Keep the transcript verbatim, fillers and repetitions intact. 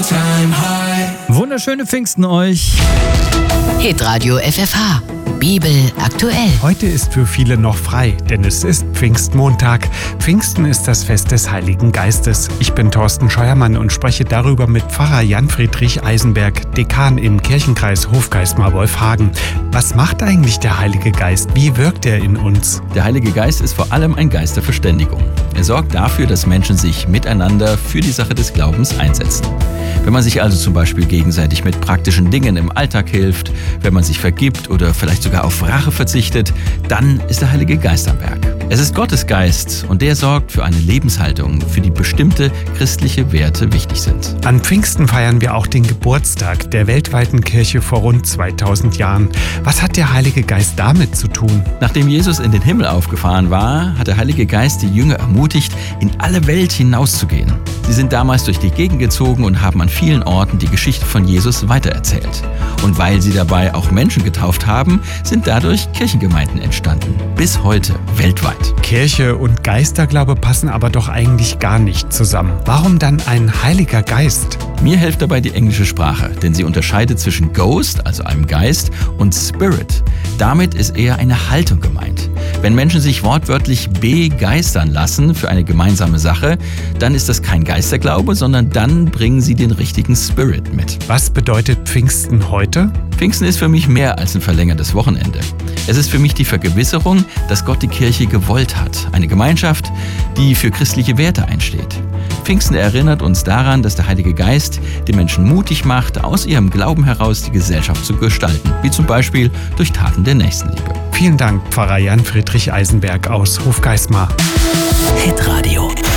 time high. Wunderschöne Pfingsten euch. Hitradio F F H. Bibel aktuell. Heute ist für viele noch frei, denn es ist Pfingstmontag. Pfingsten ist das Fest des Heiligen Geistes. Ich bin Thorsten Scheuermann und spreche darüber mit Pfarrer Jan-Friedrich Eisenberg, Dekan im Kirchenkreis Hofgeismar-Wolfhagen. Was macht eigentlich der Heilige Geist? Wie wirkt er in uns? Der Heilige Geist ist vor allem ein Geist der Verständigung. Er sorgt dafür, dass Menschen sich miteinander für die Sache des Glaubens einsetzen. Wenn man sich also zum Beispiel gegenseitig mit praktischen Dingen im Alltag hilft, wenn man sich vergibt oder vielleicht sogar auf Rache verzichtet, dann ist der Heilige Geist am Werk. Es ist Gottes Geist und der sorgt für eine Lebenshaltung, für die bestimmte christliche Werte wichtig sind. An Pfingsten feiern wir auch den Geburtstag der weltweiten Kirche vor rund zweitausend Jahren. Was hat der Heilige Geist damit zu tun? Nachdem Jesus in den Himmel aufgefahren war, hat der Heilige Geist die Jünger ermutigt, in alle Welt hinauszugehen. Sie sind damals durch die Gegend gezogen und haben an vielen Orten die Geschichte von Jesus weitererzählt. Und weil sie dabei auch Menschen getauft haben, sind dadurch Kirchengemeinden entstanden. Bis heute weltweit. Kirche und Geisterglaube passen aber doch eigentlich gar nicht zusammen. Warum dann ein Heiliger Geist? Mir hilft dabei die englische Sprache, denn sie unterscheidet zwischen Ghost, also einem Geist, und Spirit. Damit ist eher eine Haltung gemeint. Wenn Menschen sich wortwörtlich begeistern lassen für eine gemeinsame Sache, dann ist das kein Geisterglaube, sondern dann bringen sie den richtigen Spirit mit. Was bedeutet Pfingsten heute? Pfingsten ist für mich mehr als ein verlängertes Wochenende. Es ist für mich die Vergewisserung, dass Gott die Kirche gewollt hat. Eine Gemeinschaft, die für christliche Werte einsteht. Pfingsten erinnert uns daran, dass der Heilige Geist die Menschen mutig macht, aus ihrem Glauben heraus die Gesellschaft zu gestalten, wie zum Beispiel durch Taten der Nächstenliebe. Vielen Dank, Pfarrer Jan-Friedrich Eisenberg aus Hofgeismar. Hitradio.